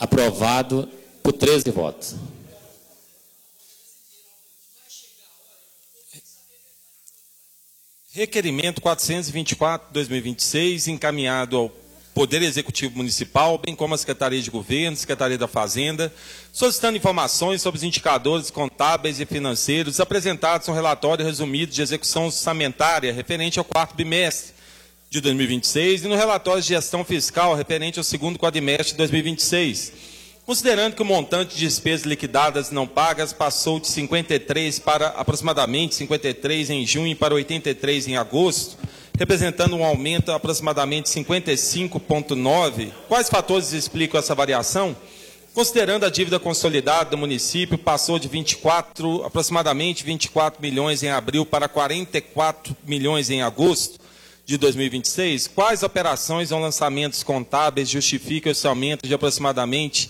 Aprovado por 13 votos. Requerimento 424/2026, encaminhado ao Poder Executivo Municipal, bem como à Secretaria de Governo, Secretaria da Fazenda, solicitando informações sobre os indicadores contábeis e financeiros apresentados no relatório resumido de execução orçamentária referente ao quarto bimestre de 2026 e no relatório de gestão fiscal referente ao segundo quadrimestre de 2026. Considerando que o montante de despesas liquidadas não pagas passou de 53 para aproximadamente 53 em junho e para 83 em agosto, representando um aumento de aproximadamente 55,9, quais fatores explicam essa variação? Considerando a dívida consolidada do município, passou de aproximadamente 24 milhões em abril para 44 milhões em agosto de 2026, quais operações ou lançamentos contábeis justificam esse aumento de aproximadamente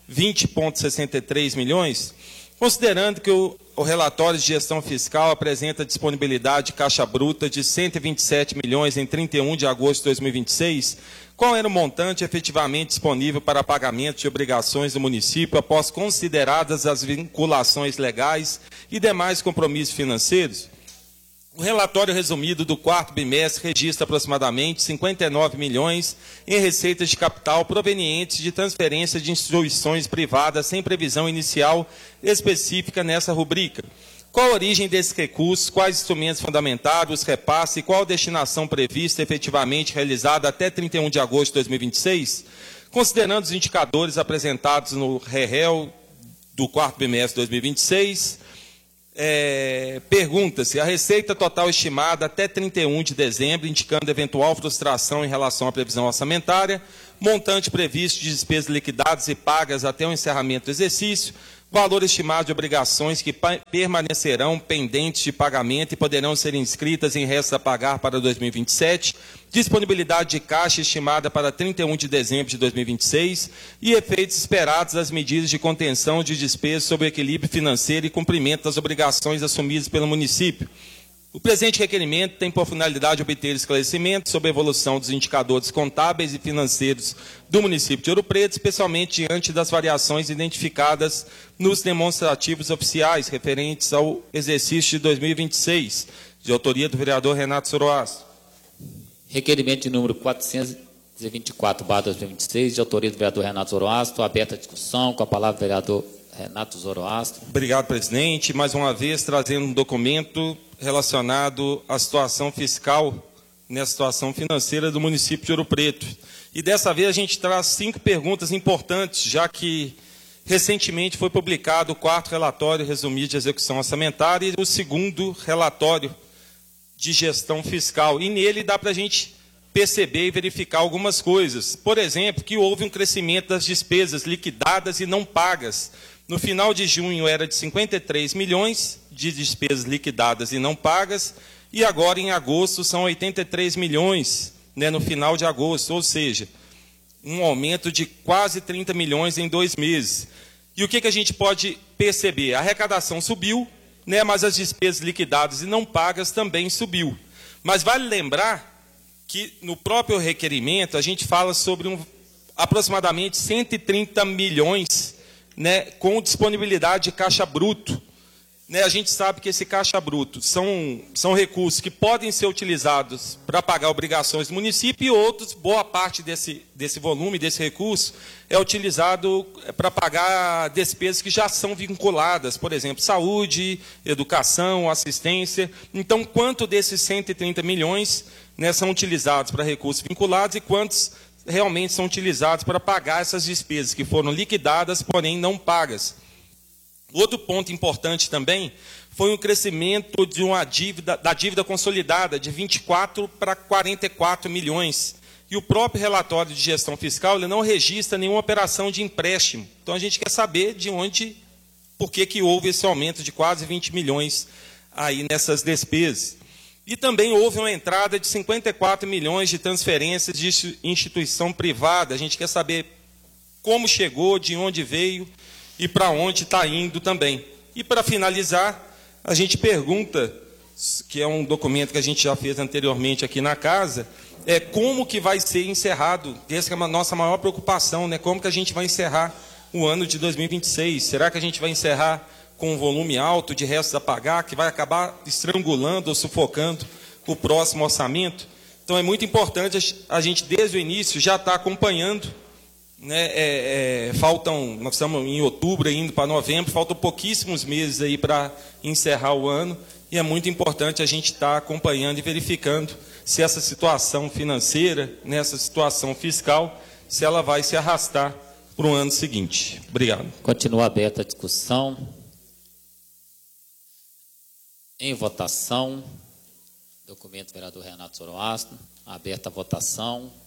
20,63 milhões? Considerando que o relatório de gestão fiscal apresenta disponibilidade de caixa bruta de 127 milhões em 31 de agosto de 2026, qual era o montante efetivamente disponível para pagamento de obrigações do município após consideradas as vinculações legais e demais compromissos financeiros? O relatório resumido do quarto bimestre registra aproximadamente 59 milhões em receitas de capital provenientes de transferência de instituições privadas sem previsão inicial específica nessa rubrica. Qual a origem desses recursos, quais instrumentos fundamentados, os repasses e qual a destinação prevista efetivamente realizada até 31 de agosto de 2026? Considerando os indicadores apresentados no REREL do quarto bimestre de 2026, pergunta-se a receita total estimada até 31 de dezembro, indicando eventual frustração em relação à previsão orçamentária, montante previsto de despesas liquidadas e pagas até o encerramento do exercício, valor estimado de obrigações que permanecerão pendentes de pagamento e poderão ser inscritas em restos a pagar para 2027, disponibilidade de caixa estimada para 31 de dezembro de 2026 e efeitos esperados das medidas de contenção de despesas sobre o equilíbrio financeiro e cumprimento das obrigações assumidas pelo município. O presente requerimento tem por finalidade obter esclarecimento sobre a evolução dos indicadores contábeis e financeiros do município de Ouro Preto, especialmente diante das variações identificadas nos demonstrativos oficiais referentes ao exercício de 2026, de autoria do vereador Renato Zoroastro. Requerimento de número 424/2026, de autoria do vereador Renato Zoroastro. Aberta a discussão. Com a palavra o vereador Renato Zoroastro. Obrigado, presidente. Mais uma vez, trazendo um documento relacionado à situação fiscal, à situação financeira do município de Ouro Preto. E dessa vez a gente traz 5 perguntas importantes, já que recentemente foi publicado o 4º relatório resumido de execução orçamentária e o 2º relatório de gestão fiscal. E nele dá para a gente perceber e verificar algumas coisas. Por exemplo, que houve um crescimento das despesas liquidadas e não pagas. No final de junho era de 53 milhões de despesas liquidadas e não pagas, e agora em agosto são 83 milhões, no final de agosto, ou seja, um aumento de quase 30 milhões em 2 meses. E o que a gente pode perceber? A arrecadação subiu, mas as despesas liquidadas e não pagas também subiu. Mas vale lembrar que no próprio requerimento a gente fala sobre aproximadamente 130 milhões com disponibilidade de caixa bruto. A gente sabe que esse caixa bruto são recursos que podem ser utilizados para pagar obrigações do município e outros, boa parte desse volume, desse recurso, é utilizado para pagar despesas que já são vinculadas, por exemplo, saúde, educação, assistência. Então, quanto desses 130 milhões são utilizados para recursos vinculados e quantos realmente são utilizados para pagar essas despesas que foram liquidadas, porém não pagas. Outro ponto importante também foi um crescimento da dívida consolidada de 24 para 44 milhões. E o próprio relatório de gestão fiscal ele não registra nenhuma operação de empréstimo. Então a gente quer saber por que houve esse aumento de quase 20 milhões aí nessas despesas. E também houve uma entrada de 54 milhões de transferências de instituição privada. A gente quer saber como chegou, de onde veio e para onde está indo também. E para finalizar, a gente pergunta, que é um documento que a gente já fez anteriormente aqui na casa, como que vai ser encerrado, essa é a nossa maior preocupação, né? Como que a gente vai encerrar o ano de 2026? Será que a gente vai encerrar com um volume alto de restos a pagar, que vai acabar estrangulando ou sufocando o próximo orçamento? Então é muito importante a gente, desde o início, já estar acompanhando, né? Nós estamos em outubro, indo para novembro, faltam pouquíssimos meses aí para encerrar o ano, e é muito importante a gente estar acompanhando e verificando se essa situação financeira, nessa situação fiscal, se ela vai se arrastar para o ano seguinte. Obrigado. Continua aberta a discussão. Em votação, documento vereador Renato Zoroastro, aberta a votação.